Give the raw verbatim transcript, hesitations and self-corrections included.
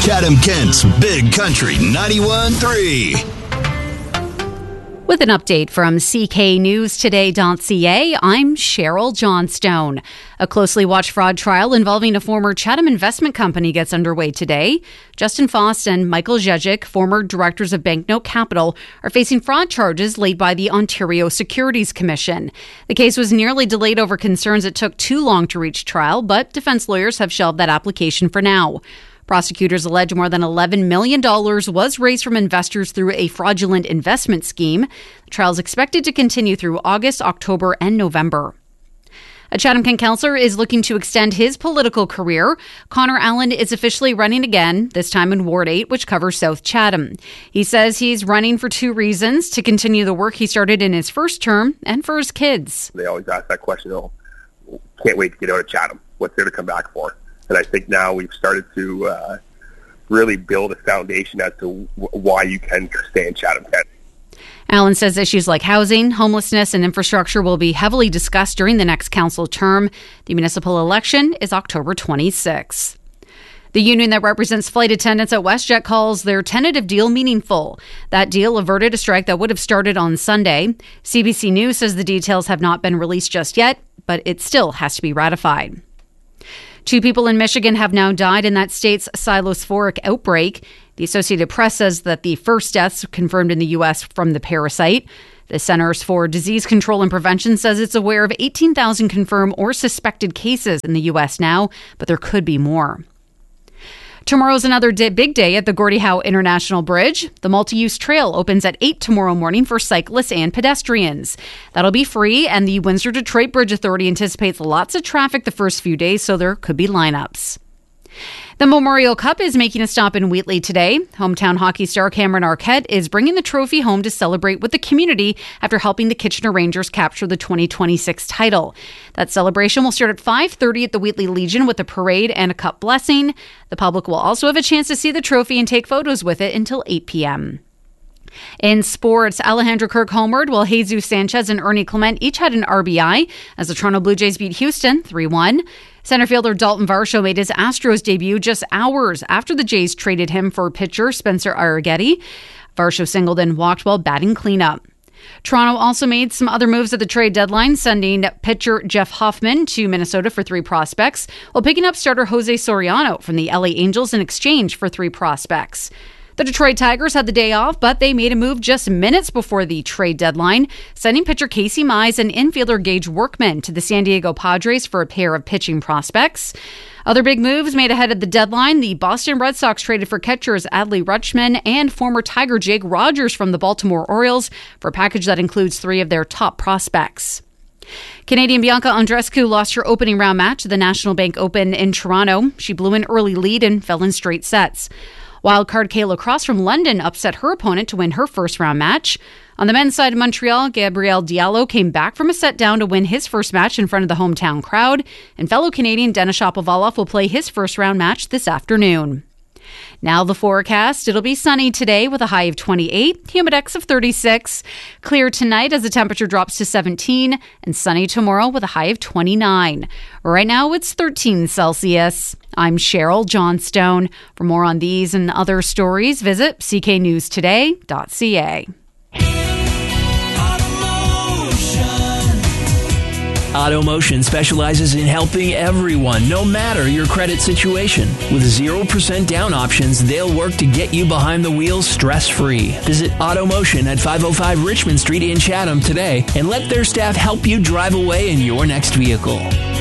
Chatham-Kent's Big Country ninety-one point three. With an update from C K News Today dot C A, I'm Cheryl Johnstone. A closely watched fraud trial involving a former Chatham investment company gets underway today. Justin Foss and Michael Jejic, former directors of Banknote Capital, are facing fraud charges laid by the Ontario Securities Commission. The case was nearly delayed over concerns it took too long to reach trial, but defense lawyers have shelved that application for now. Prosecutors allege more than eleven million dollars was raised from investors through a fraudulent investment scheme. The trial is expected to continue through August, October, and November. A Chatham-Kent councillor is looking to extend his political career. Connor Allen is officially running again, this time in Ward eight, which covers South Chatham. He says he's running for two reasons: to continue the work he started in his first term and for his kids. They always ask that question, oh, can't wait to get out of Chatham. What's there to come back for? And I think now we've started to uh, really build a foundation as to w- why you can stay in Chatham-Kent. Allen says issues like housing, homelessness, and infrastructure will be heavily discussed during the next council term. The municipal election is October twenty-sixth. The union that represents flight attendants at WestJet calls their tentative deal meaningful. That deal averted a strike that would have started on Sunday. C B C News says the details have not been released just yet, but it still has to be ratified. Two people in Michigan have now died in that state's cyclosporic outbreak. The Associated Press says that the first deaths confirmed in the U S from the parasite. The Centers for Disease Control and Prevention says it's aware of eighteen thousand confirmed or suspected cases in the U S now, but there could be more. Tomorrow's another day, big day at the Gordie Howe International Bridge. The multi-use trail opens at eight tomorrow morning for cyclists and pedestrians. That'll be free, and the Windsor-Detroit Bridge Authority anticipates lots of traffic the first few days, so there could be lineups. The Memorial Cup is making a stop in Wheatley today. Hometown hockey star Cameron Arquette is bringing the trophy home to celebrate with the community after helping the Kitchener Rangers capture the twenty twenty-six title. That celebration will start at five thirty at the Wheatley Legion with a parade and a cup blessing. The public will also have a chance to see the trophy and take photos with it until eight p.m. In sports, Alejandro Kirk homered while Jesus Sanchez and Ernie Clement each had an R B I as the Toronto Blue Jays beat Houston three one. Center fielder Dalton Varsho made his Astros debut just hours after the Jays traded him for pitcher Spencer Arrighetti. Varsho singled and walked while batting cleanup. Toronto also made some other moves at the trade deadline, sending pitcher Jeff Hoffman to Minnesota for three prospects, while picking up starter Jose Soriano from the L A Angels in exchange for three prospects. The Detroit Tigers had the day off, but they made a move just minutes before the trade deadline, sending pitcher Casey Mize and infielder Gage Workman to the San Diego Padres for a pair of pitching prospects. Other big moves made ahead of the deadline. The Boston Red Sox traded for catchers Adley Rutschman and former Tiger Jake Rogers from the Baltimore Orioles for a package that includes three of their top prospects. Canadian Bianca Andreescu lost her opening round match at the National Bank Open in Toronto. She blew an early lead and fell in straight sets. Wildcard Kayla Cross from London upset her opponent to win her first round match. On the men's side of Montreal, Gabriel Diallo came back from a set down to win his first match in front of the hometown crowd, and fellow Canadian Denis Shapovalov will play his first round match this afternoon. Now the forecast. It'll be sunny today with a high of twenty-eight, humidex of thirty-six. Clear tonight as the temperature drops to seventeen, and sunny tomorrow with a high of twenty-nine. Right now it's thirteen Celsius. I'm Cheryl Johnstone. For more on these and other stories, visit c k news today dot c a. AutoMotion specializes in helping everyone, no matter your credit situation. With zero percent down options, they'll work to get you behind the wheel stress-free. Visit AutoMotion at five oh five Richmond Street in Chatham today and let their staff help you drive away in your next vehicle.